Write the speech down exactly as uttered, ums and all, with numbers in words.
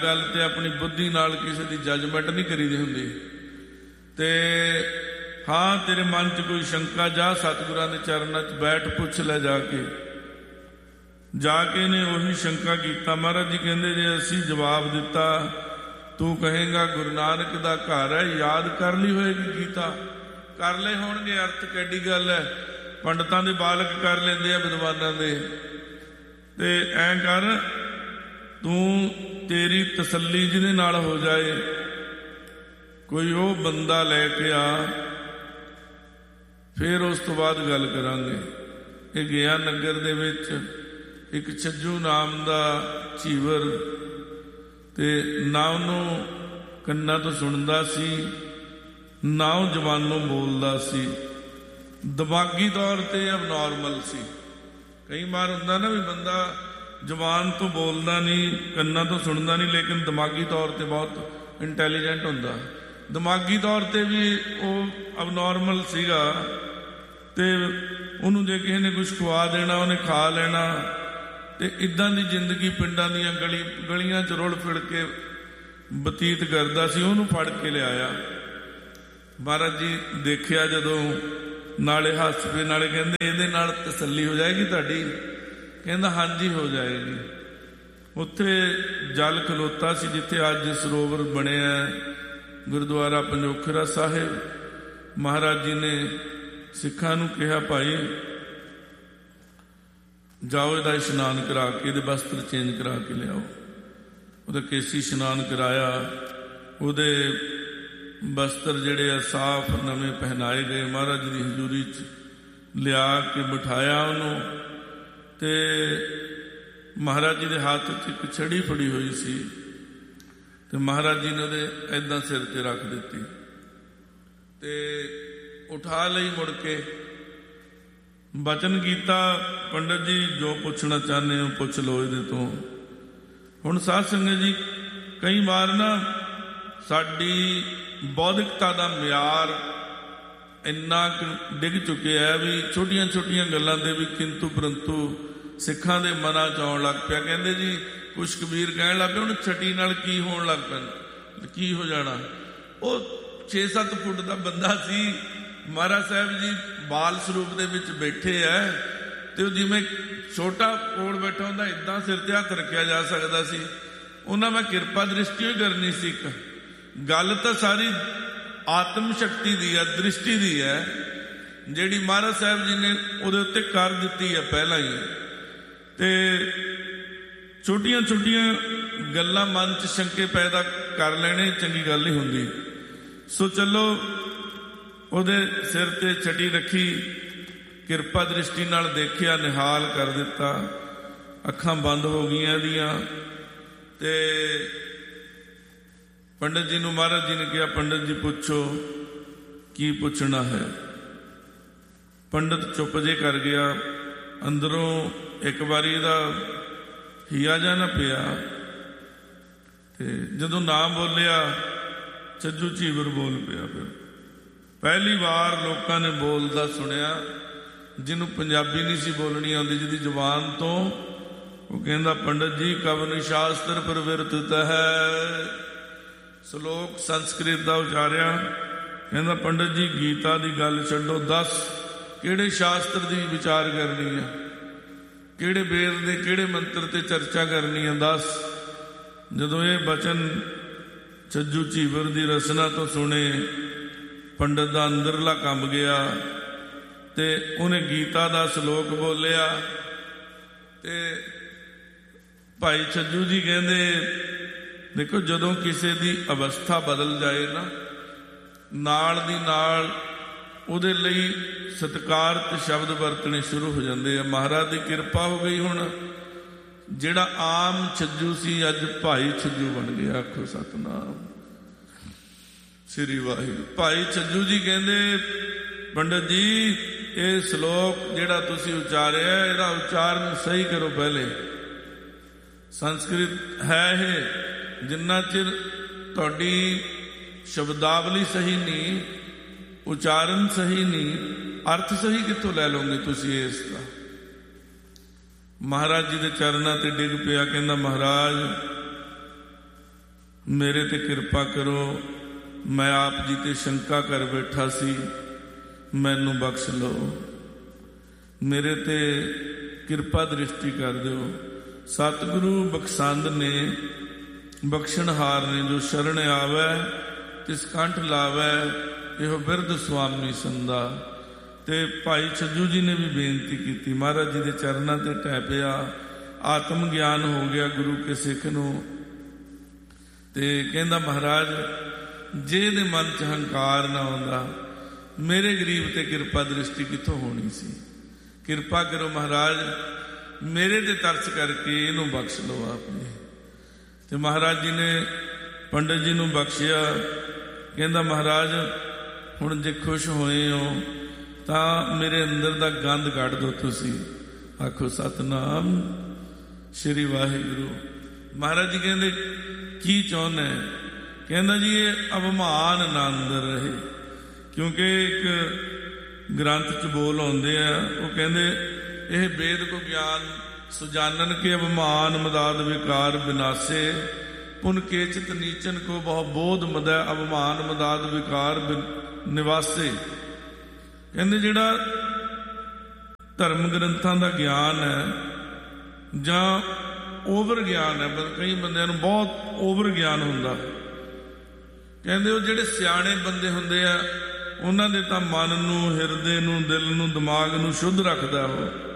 गल ते अपनी बुद्धि नाल किसी की जजमेंट नहीं करीदी हुंदी। ते हाँ तेरे मन च कोई शंका, जा सतगुरां दे चरनां च बैठ, पुछ लै जाके। जाके ने उही शंका कीता। महाराज जी कहंदे जे असीं जवाब दिता तू कहेगा गुरु नानक दा घर है, याद कर ली होएगी गीता। कर ले होणगे अर्थ, कैडी गल है। पंडितां दे बालक कर लेंदे आ, विद्वानां दे। ते ऐं कर तू तेरी तसल्ली जिहदे नाल हो जाए, कोई वो बंदा लैके आ, फिर उस तो बाद गल करांगे। ये गया नगर दे विच एक छज्जू नाम दा चीवर, ते ना उहनूं कन्नां तो सुणदा सी, ना वो जवानों बोलदा सी। दिमागी तौर ते अबनॉर्मल सी। कई बार हुंदा ना भी बंदा जबान तो बोलदा नहीं, कन्नां तो सुनदा नहीं, लेकिन दिमागी तौर ते बहुत इंटैलीजेंट हुंदा। दिमागी तौर ते भी वो अबनॉर्मल सीगा। ते उहनूं जे किसी ने कुछ खुआ देना, उन्हें खा लेना। ते इदां दी जिंदगी पिंडां दीयां गली गलियां च रुल फिर के बतीत करदा सी। उहनूं फड़ के लिआया। महाराज जी देखिया जदों, नाले हੱਸ पे, नाले कहंदे इहदे नाल तसल्ली हो जाएगी तुहाडी। कहंदा हाँ जी हो जाएगी। उत्थे जल खलोता सी जिथे अज सरोवर बनिया गुरुद्वारा पंजोखरा साहिब। महाराज जी ने सिखां नूं कहा भाई जाओ इहदा इशनान करा के, इहदे वस्त्र चेंज करा के लियाओ। उहदा केसी इशनान कराया, उहदे वस्त्र जिहड़े आ साफ नवें पहनाए गए। महाराज जी की हजूरी च लिया के बिठाया उहनूं। ते महाराज जी के हाथ च एक छड़ी फड़ी हुई सी, ते महाराज जी ने उहदे ऐदां सिर ते रख दित्ती, ते उठा लई। मुड़ के बचन कीता, पंडित जी जो पुछना चाहते हो पुछ लो इहदे तो। हुण साध संगत जी कई बार ना साडी बौद्धिकता का म्यार इन्ना डिग चुके है भी छोटिया छोटिया गल्लां दे भी किंतु परंतु सिखां दे मनां च आउण लग पिया। कहंदे जी कुछ कबीर कहण लग पिया, हुण छटी नाल की होण लग पैंदा, की हो जाना। वो छे सत्त फुट का बंदा सी। महाराज साहब जी बाल स्वरूप दे विच बैठे है, ते जिवें छोटा कोल बैठा हुंदा इदां सिर ते हत्थ रखिया जा सकदा सी। उन्हां मैं किरपा दृष्टि ही करनी सी। गल तो सारी आत्म शक्ति दी है, दृष्टि दी है, जिहड़ी महाराज साहब जी ने उहदे उत्ते कर दित्ती है पहला ही। ते छोटियां छोटियां गल्लां मन च शंके पैदा कर लेने चंगी गल नहीं हुंदी। सो चलो उहदे सिर ते छटी रखी, किरपा दृष्टि नाल देखिया, निहाल कर दिता। अखां बंद हो गईयां इहदियां। ते पंडित जी नूं महाराज जी ने कहा, पंडित जी पुछो की पुछना है। पंडित चुप जे कर गया। अंदरों एक बारी इहदा हिया जा ना पिया, ते जदों नाम बोलिया छज्जू चीवर बोल पिया। फिर पहली बार लोगों ने बोलदा सुनिया, जिन्हों पंजाबी नहीं सी बोलनी आती, जिहदी जुबान तो वो कहंदा, पंडित जी कवन शास्त्र प्रवृत्त है। श्लोक संस्कृत का उचारिया। कहंदा पंडित जी गीता की गल छड्डो, दस किहड़े शास्त्र की विचार करनी है, किहड़े वेद दे किहड़े मंत्र ते चर्चा करनी है, दस। जदों ये बचन छज्जू चीवर की रसना तो सुने, पंडित का अंदरला कंब गया, ते उन्हें गीता का श्लोक बोलिया। ते भाई छज्जू जी कहंदे, देखो जदों किसी की अवस्था बदल जाए ना, नाल दी नाल उहदे लई सत्कार ते शब्द वरतने शुरू हो जाते हैं। महाराज की किरपा हो गई। हुण जिहड़ा आम छज्जू सी अज भाई छज्जू बन गया। आखो सतनाम श्री वाहिगुरू। भाई छज्जू जी कहंदे, पंडित जी ये श्लोक जिहड़ा तुसीं उचारिया, इहदा उच्चारण सही करो। पहले संस्कृत है ये, जिन्ना चिर तुहाडी शब्दावली सही नहीं, उच्चारण सही नहीं, अर्थ सही कित्थों लै लोगे तुसीं इसका। महाराज जी के चरणों ते डिग पिया। कहंदा महाराज मेरे ते कृपा करो, मैं आप जी ते शंका कर बैठा सी, मैनू बख्श लो। मेरे ते कृपा दृष्टि कर दो। सतगुरु बख्शंद ने, बख्शनहार ने, जो शरण आवे तिस कंठ लावे, यो बिरध स्वामी संदा। ते भाई छज्जू जी ने भी बेनती की, महाराज जी के चरणों ते टै पिया, आत्म ज्ञान हो गया गुरु के सिख नूं। ते कहंदा महाराज जे दे मन च हंकार ना आउंदा, मेरे गरीब ते कृपा दृष्टि कित्थों होनी सी। कृपा करो महाराज, मेरे ते तरस करके इहनूं बख्श लो आप जी। ते महाराज जी ने पंडित जी नूं बख्शिया। कहंदा महाराज हुण जे खुश होए हो तां मेरे अंदर दा गंद कढ दो तुसीं। आखो सतनाम श्री वाहिगुरू। महाराज जी कहंदे की चाहुंदा है? कहंदा जी ये अवमान ना अंदर रहे, क्योंकि एक ग्रंथ च बोल आउंदे आ, वो कहंदे यह वेद को ज्ञान सुजानन के अवमान मदाद विकार विनाशे, पुन केचित नीचन को बहु बोध मदै अवमान मदाद विकार निवासे। कहंदे जिहड़ा धर्म ग्रंथां दा ज्ञान है जां ओवर ज्ञान है, कई बंदिਆਂ ਨੂੰ बहुत ओवर ज्ञान ਹੁੰਦਾ। ਕਹਿੰਦੇ ਉਹ ਜਿਹੜੇ ਸਿਆਣੇ ਬੰਦੇ ਹੁੰਦੇ ਆ ਉਹਨਾਂ ਦੇ ਤਾਂ ਮਨ ਨੂੰ, ਹਿਰਦੇ ਨੂੰ, ਦਿਲ ਨੂੰ, ਦਿਮਾਗ ਨੂੰ ਸ਼ੁੱਧ ਰੱਖਦਾ ਉਹ।